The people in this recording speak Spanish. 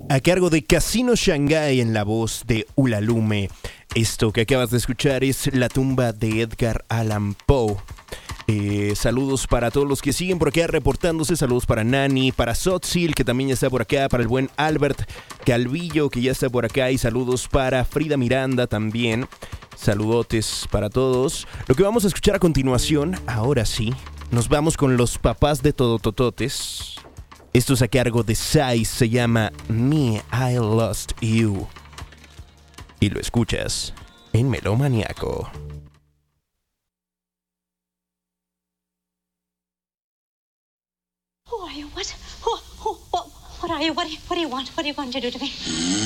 a cargo de Casino Shanghai en la voz de Ulalume. Esto que acabas de escuchar es La tumba de Edgar Allan Poe. Saludos para todos los que siguen por acá reportándose. Saludos para Nani, para Sotzil, que también ya está por acá, para el buen Albert Calvillo, que ya está por acá, y saludos para Frida Miranda también. Saludotes para todos. Lo que vamos a escuchar a continuación, ahora sí, nos vamos con los papás de Todotototes. Esto es a cargo de Sai, se llama Me, I Lost You. Y lo escuchas en Melomaniaco. Who are you? What are you? What do you want? What are you going to do to me?